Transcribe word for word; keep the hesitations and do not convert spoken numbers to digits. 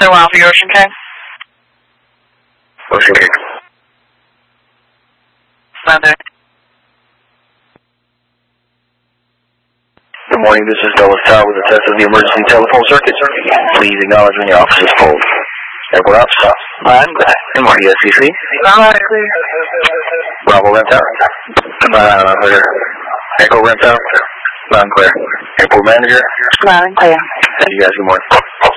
So Alpha Ocean King. Ocean King. Sunday. Good morning, this is Dulles Tower with a test of the emergency telephone circuit. Please acknowledge when your office is full. Airport Ops. I'm glad. Good morning, S C C. Alright, clear. Bravo, Ram Tower. Loud and clear. Echo, Ram Tower. Loud and clear. Airport Manager. Loud and clear. And you guys, good morning.